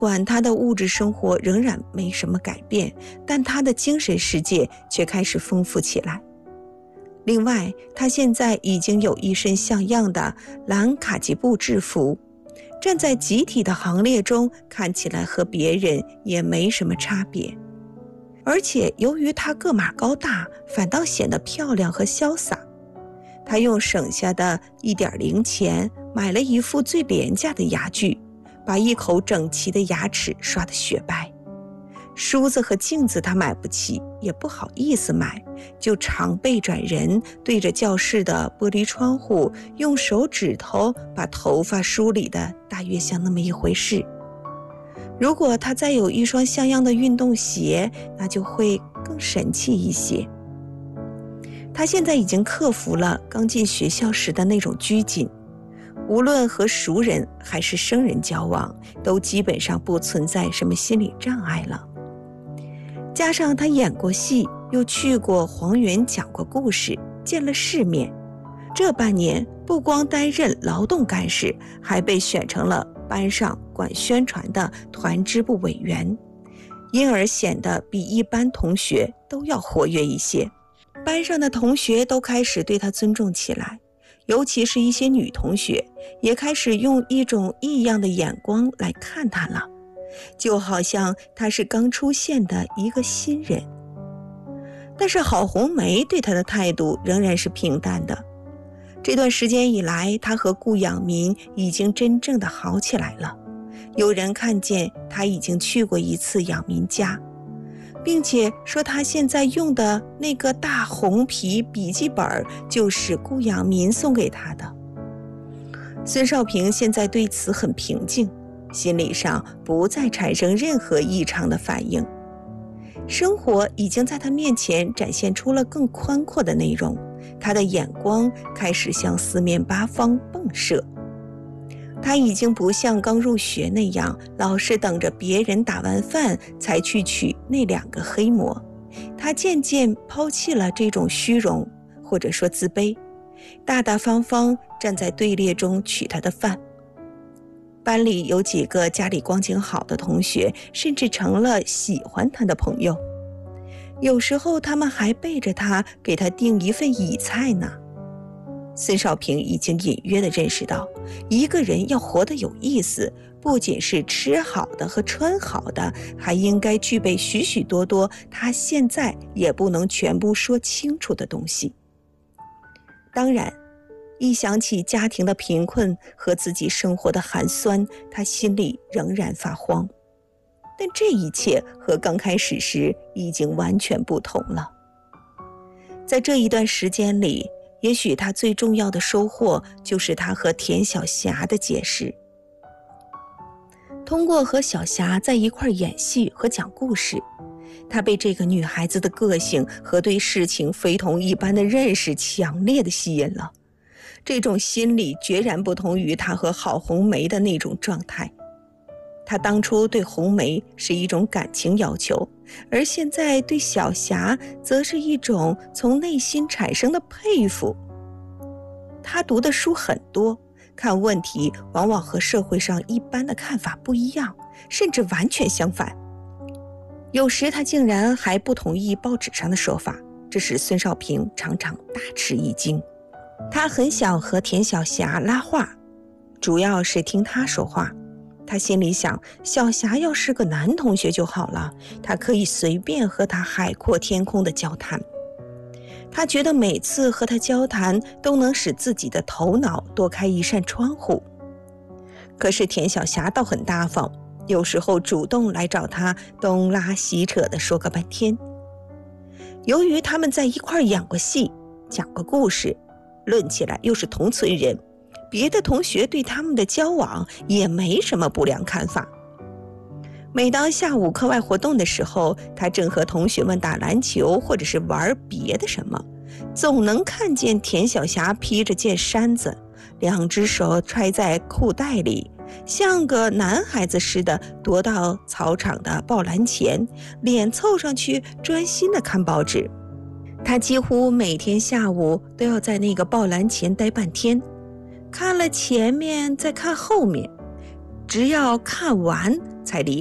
管他的物质生活仍然没什么改变，但他的精神世界却开始丰富起来。另外，他现在已经有一身像样的蓝卡其布制服，站在集体的行列中，看起来和别人也没什么差别。而且由于他个码高大，反倒显得漂亮和潇洒。他用省下的一点零钱买了一副最廉价的牙具，把一口整齐的牙齿刷得雪白。梳子和镜子他买不起，也不好意思买，就常背转人，对着教室的玻璃窗户，用手指头把头发梳理的大约像那么一回事。如果他再有一双像样的运动鞋，那就会更神气一些。他现在已经克服了刚进学校时的那种拘谨，无论和熟人还是生人交往，都基本上不存在什么心理障碍了。加上他演过戏，又去过黄原讲过故事，见了世面，这半年不光担任劳动干事，还被选成了班上管宣传的团支部委员，因而显得比一般同学都要活跃一些。班上的同学都开始对他尊重起来，尤其是一些女同学也开始用一种异样的眼光来看他了，就好像他是刚出现的一个新人。但是郝红梅对他的态度仍然是平淡的。这段时间以来，他和顾养民已经真正的好起来了。有人看见他已经去过一次养民家，并且说他现在用的那个大红皮笔记本就是顾养民送给他的。孙少平现在对此很平静，心理上不再产生任何异常的反应。生活已经在他面前展现出了更宽阔的内容，他的眼光开始向四面八方迸射。他已经不像刚入学那样，老是等着别人打完饭才去取那2个黑馍。他渐渐抛弃了这种虚荣，或者说自卑，大大方方站在队列中取他的饭。班里有几个家里光景好的同学，甚至成了喜欢他的朋友。有时候他们还背着他给他订一份乙菜呢。孙少平已经隐约地认识到，一个人要活得有意思，不仅是吃好的和穿好的，还应该具备许许多多他现在也不能全部说清楚的东西。当然，一想起家庭的贫困和自己生活的寒酸，他心里仍然发慌。但这一切和刚开始时已经完全不同了。在这一段时间里，也许他最重要的收获就是他和田晓霞的结识。通过和小霞在一块演戏和讲故事，他被这个女孩子的个性和对事情非同一般的认识强烈的吸引了。这种心理决然不同于他和郝红梅的那种状态。他当初对红梅是一种感情要求，而现在对小霞则是一种从内心产生的佩服。他读的书很多，看问题往往和社会上一般的看法不一样，甚至完全相反。有时他竟然还不同意报纸上的说法，这使孙少平常常大吃一惊。他很想和田晓霞拉话，主要是听他说话。他心里想，小霞要是个男同学就好了，他可以随便和他海阔天空的交谈。他觉得每次和他交谈都能使自己的头脑多开一扇窗户。可是田晓霞倒很大方，有时候主动来找他，东拉西扯地说个半天。由于他们在一块演过戏，讲过故事，论起来又是同村人，别的同学对他们的交往也没什么不良看法。每当下午课外活动的时候，他正和同学们打篮球或者是玩别的什么，总能看见田晓霞披着件衫子，2只手揣在裤袋里，像个男孩子似的踱到操场的报栏前，脸凑上去专心地看报纸。他几乎每天下午都要在那个报栏前待半天，看了前面再看后面， 只要看完才离